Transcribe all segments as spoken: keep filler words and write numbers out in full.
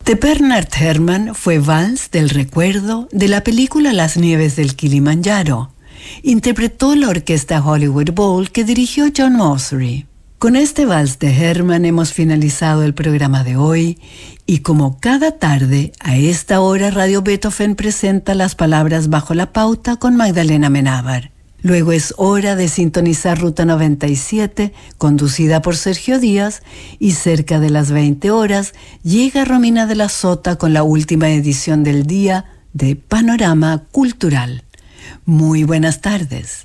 De Bernard Herrmann fue Vals del Recuerdo de la película Las Nieves del Kilimanjaro. Interpretó la orquesta Hollywood Bowl que dirigió John Mosery. Con este vals de Herrmann hemos finalizado el programa de hoy y como cada tarde, a esta hora Radio Beethoven presenta las palabras bajo la pauta con Magdalena Menábar. Luego es hora de sintonizar Ruta noventa y siete, conducida por Sergio Díaz, y cerca de las veinte horas llega Romina de la Sota con la última edición del día de Panorama Cultural. Muy buenas tardes.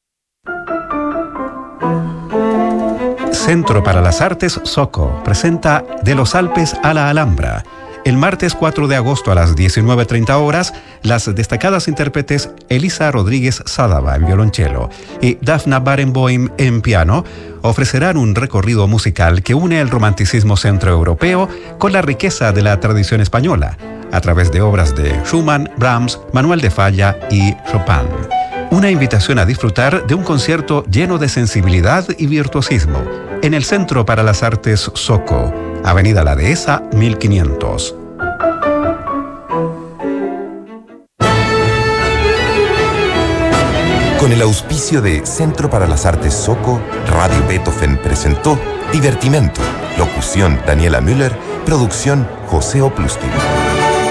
Centro para las Artes Soco presenta De los Alpes a la Alhambra. El martes cuatro de agosto a las diecinueve treinta horas, las destacadas intérpretes Elisa Rodríguez Sádava en violonchelo y Dafna Barenboim en piano ofrecerán un recorrido musical que une el romanticismo centroeuropeo con la riqueza de la tradición española, a través de obras de Schumann, Brahms, Manuel de Falla y Chopin. Una invitación a disfrutar de un concierto lleno de sensibilidad y virtuosismo en el Centro para las Artes Soco, Avenida La Dehesa, mil quinientos. Con el auspicio de Centro para las Artes Soco, Radio Beethoven presentó Divertimento. Locución Daniela Müller, producción José Oplustin.